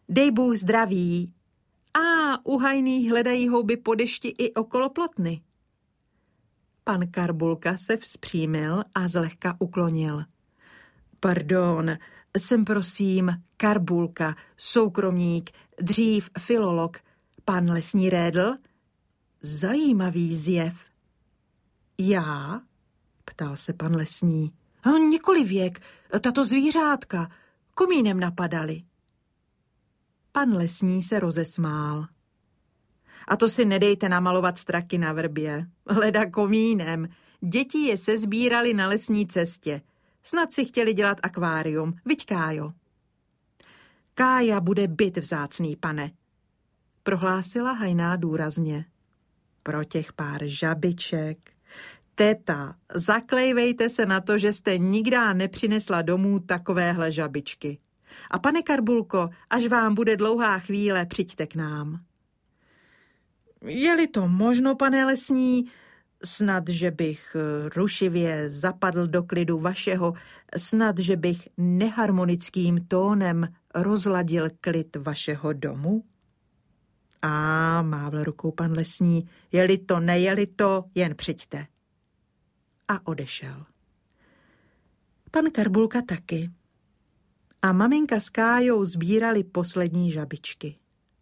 Dej Bůh zdraví. U hajných hledají houby po dešti i okolo plotny. Pan Karbulka se vzpřímil a zlehka uklonil. Pardon, jsem prosím Karbulka, soukromník, dřív filolog, pan lesní Rédl? Zajímavý zjev. Já? Ptal se pan lesní. Nikoli věk, tato zvířátka, komínem napadaly. Pan lesní se rozesmál. A to si nedejte namalovat straky na vrbě, leda komínem. Děti je sezbírali na lesní cestě. Snad si chtěli dělat akvárium, viď Kájo? Kája bude byt vzácný, pane, prohlásila hajná důrazně. Pro těch pár žabiček. Teta, zaklejvejte se na to, že jste nikdy nepřinesla domů takovéhle žabičky. A pane Karbulko, až vám bude dlouhá chvíle, přijďte k nám. Je-li to možno, pane lesní, snad, že bych rušivě zapadl do klidu vašeho, snad, že bych neharmonickým tónem rozladil klid vašeho domu? Mávl rukou pan lesní, je-li to, nejeli to, jen přijďte. A odešel. Pan Karbulka taky. A maminka s Kájou sbírali poslední žabičky.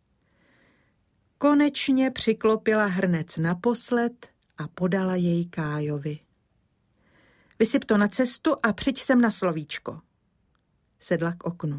Konečně přiklopila hrnec naposled a podala jej Kájovi. Vysyp to na cestu a přijď sem na slovíčko. Sedla k oknu.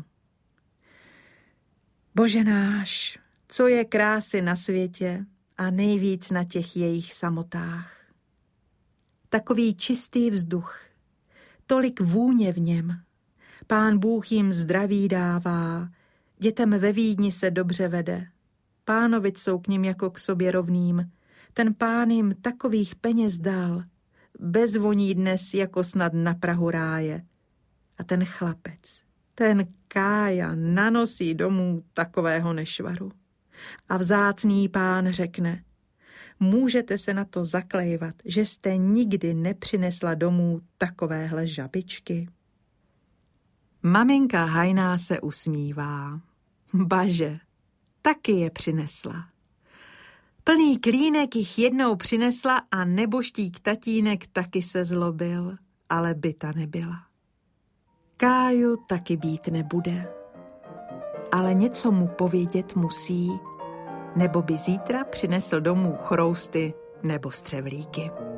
Bože náš, co je krásy na světě a nejvíc na těch jejich samotách. Takový čistý vzduch, tolik vůně v něm. Pán Bůh jim zdraví dává, dětem ve Vídni se dobře vede. Pánovic jsou k nim jako k sobě rovným. Ten pán jim takových peněz dal, bezvoní dnes jako snad na prahu ráje. A ten chlapec, ten Kája nanosí domů takového nešvaru. A vzácný pán řekne, můžete se na to zaklejvat, že jste nikdy nepřinesla domů takovéhle žabičky. Maminka hajná se usmívá. Baže, taky je přinesla. Plný klínek jich jednou přinesla a neboštík tatínek taky se zlobil, ale byta nebyla. Káju taky být nebude, ale něco mu povědět musí, nebo by zítra přinesl domů chrousty nebo střevlíky.